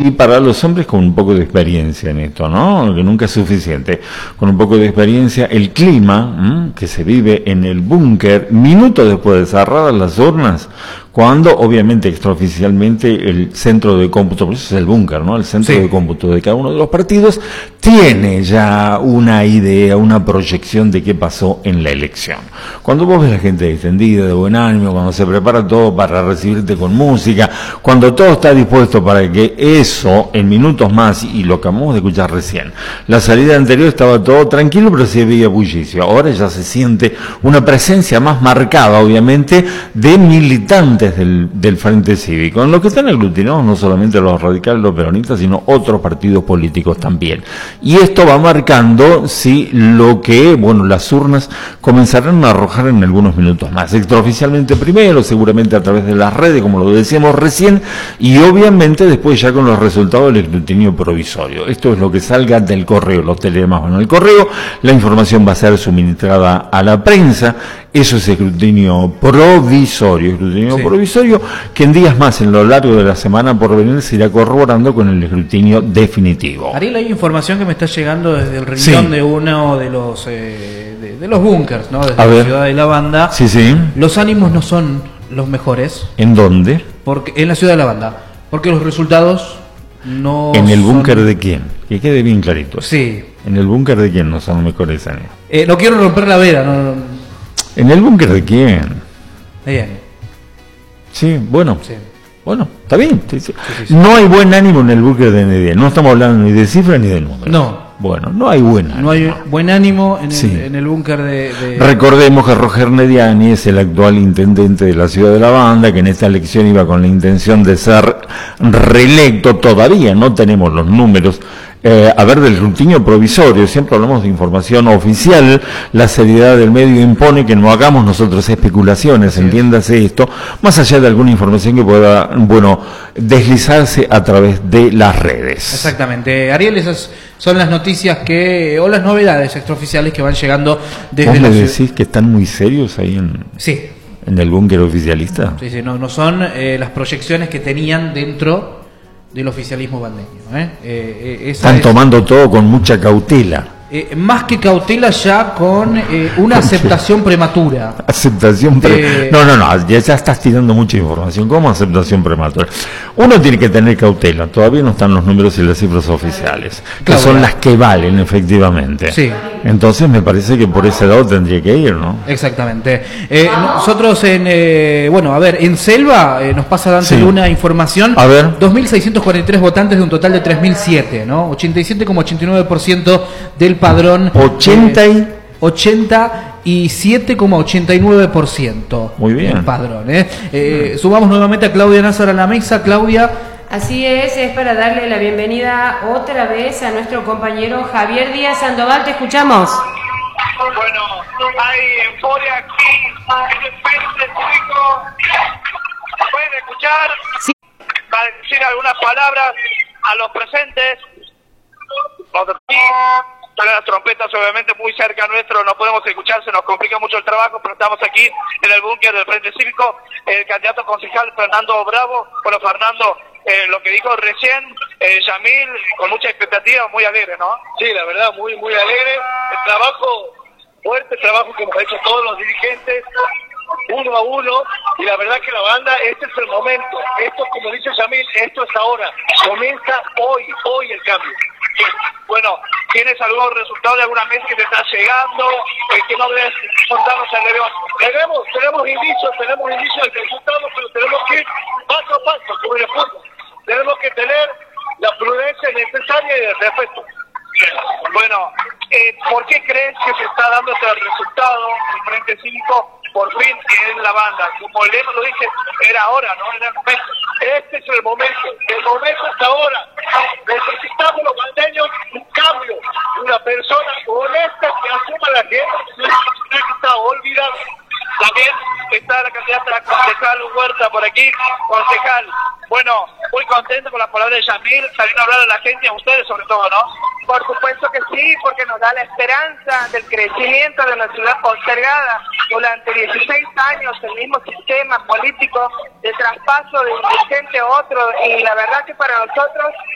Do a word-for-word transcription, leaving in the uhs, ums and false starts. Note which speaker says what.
Speaker 1: y para los hombres con un poco de experiencia en esto, ¿no? Que nunca es suficiente. Con un poco de experiencia, el clima ¿m? que se vive en el búnker, minutos después de cerradas las urnas, cuando obviamente extraoficialmente el centro de cómputo, por eso es el búnker, ¿no? El centro sí. de cómputo de cada uno de los partidos tiene ya una idea, una proyección de qué pasó en la elección. Cuando vos ves a la gente extendida, de buen ánimo, cuando se prepara todo para recibirte con música, cuando todo está dispuesto para que eso en minutos más, y lo que acabamos de escuchar recién, la salida anterior estaba todo tranquilo, pero se veía bullicio. Ahora ya se siente una presencia más marcada, obviamente, de militantes Del, del Frente Cívico, en los que están aglutinados no solamente los radicales, los peronistas, sino otros partidos políticos también. Y esto va marcando, sí, lo que, bueno, las urnas comenzarán a arrojar en algunos minutos más. Extraoficialmente primero, seguramente a través de las redes, como lo decíamos recién, y obviamente después ya con los resultados del escrutinio provisorio. Esto es lo que salga del correo, los telegramas van al correo, la información va a ser suministrada a la prensa. Eso es escrutinio provisorio, escrutinio sí. provisorio, que en días más, en lo largo de la semana por venir, se irá corroborando con el escrutinio definitivo.
Speaker 2: Ariel, hay información que me está llegando desde el rincón sí. de uno de los eh, de, de los búnkers, ¿no? Desde
Speaker 1: A
Speaker 2: la
Speaker 1: ver.
Speaker 2: ciudad de La Banda.
Speaker 1: Sí, sí.
Speaker 2: Los ánimos no son los mejores.
Speaker 1: ¿En dónde?
Speaker 2: Porque en la ciudad de La Banda. Porque los resultados no
Speaker 1: ¿En el
Speaker 2: son...
Speaker 1: búnker de quién? Que quede bien clarito.
Speaker 2: Sí.
Speaker 1: ¿En el búnker de quién no son los mejores ánimos?
Speaker 2: Eh, no quiero romper la vela, no...
Speaker 1: ¿En el búnker de quién?
Speaker 2: Bien.
Speaker 1: Sí, bueno.
Speaker 2: Sí.
Speaker 1: Bueno, está bien. Sí, sí.
Speaker 2: Sí, sí, sí.
Speaker 1: No hay buen ánimo en el búnker de Nedie. No estamos hablando ni de cifras ni de números.
Speaker 2: No.
Speaker 1: Bueno, no hay buen ánimo.
Speaker 2: No hay buen ánimo en,
Speaker 1: sí.
Speaker 2: el, en el búnker de, de...
Speaker 1: Recordemos que Roger Nediani es el actual intendente de la ciudad de La Banda, que en esta elección iba con la intención de ser reelecto. Todavía no tenemos los números. Eh, a ver, del escrutinio provisorio, siempre hablamos de información oficial, la seriedad del medio impone que no hagamos nosotros especulaciones, sí. entiéndase esto, más allá de alguna información que pueda, bueno, deslizarse a través de las redes.
Speaker 2: Exactamente. Ariel, esas son las noticias que, o las novedades extraoficiales que van llegando desde
Speaker 1: ¿Vos
Speaker 2: la
Speaker 1: me
Speaker 2: ciudad.
Speaker 1: decís que están muy serios ahí en,
Speaker 2: sí.
Speaker 1: en el búnker oficialista?
Speaker 2: Sí, sí, no, no son eh, las proyecciones que tenían dentro del oficialismo bandeño. ¿eh? Eh, eh,
Speaker 1: Están
Speaker 2: es,
Speaker 1: tomando todo con mucha cautela.
Speaker 2: Eh, más que cautela, ya con eh, una aceptación prematura.
Speaker 1: Aceptación prematura.
Speaker 2: Eh,
Speaker 1: no, no, no, ya, ya estás tirando mucha información. ¿Cómo aceptación prematura? Uno tiene que tener cautela. Todavía no están los números y las cifras oficiales, que
Speaker 2: claro,
Speaker 1: son
Speaker 2: claro.
Speaker 1: las que valen efectivamente.
Speaker 2: Sí.
Speaker 1: Entonces me parece que por ese lado tendría que ir, ¿no?
Speaker 2: Exactamente. Eh, nosotros en, eh, bueno, a ver, en Selva eh, nos pasa Dante
Speaker 1: Sí.
Speaker 2: una información.
Speaker 1: A ver.
Speaker 2: dos mil seiscientos cuarenta y tres votantes de un total de tres mil siete, ¿no? ochenta y siete coma ochenta y nueve por ciento del padrón.
Speaker 1: ochenta y
Speaker 2: eh, ochenta y siete coma ochenta y nueve por ciento.
Speaker 1: Muy bien.
Speaker 2: Del padrón, ¿eh? Eh, sumamos nuevamente a Claudia Nazar a la mesa. Claudia.
Speaker 3: Así es, es para darle la bienvenida otra vez a nuestro compañero Javier Díaz Sandoval. Te escuchamos.
Speaker 4: Bueno, hay euforia aquí en el Frente Cívico. ¿Pueden escuchar?
Speaker 3: Sí.
Speaker 4: Para decir algunas palabras a los presentes. Los de aquí, están las trompetas obviamente muy cerca nuestro, no podemos escuchar, se nos complica mucho el trabajo, pero estamos aquí en el búnker del Frente Cívico. El candidato concejal Fernando Bravo, bueno, Fernando, eh, lo que dijo recién, eh, Yamil, con mucha expectativa, muy alegre, ¿no? Sí, la verdad, muy, muy alegre. El trabajo fuerte, el trabajo que hemos hecho todos los dirigentes, uno a uno, y la verdad que la banda, este es el momento. Esto, como dice Yamil, esto es ahora. Comienza hoy, hoy el cambio. Bueno, ¿tienes algún resultado de alguna mesa que te está llegando? Eh, que no debes contarnos el León. Tenemos, tenemos indicios, tenemos indicios del resultado, pero tenemos que ir paso a paso, como en el fútbol. Tenemos que tener la prudencia necesaria y el respeto. Bueno, eh, ¿por qué crees que se está dando este resultado del Frente Cívico por fin en la banda? Como el lema lo dice, era ahora, ¿no? Era el momento. Este es el momento. El momento es ahora. Necesitamos los bandeños un cambio. Una persona honesta que asuma la gente que está olvidada. También está la candidata concejal Huerta por aquí. Concejal, bueno, muy contento con las palabras de Yamil, saliendo a hablar a la gente, a ustedes sobre todo, ¿no?
Speaker 5: Por supuesto que sí, porque nos da la esperanza del crecimiento de una ciudad postergada durante dieciséis años, el mismo sistema político de traspaso de un dirigente a otro, y la verdad que para nosotros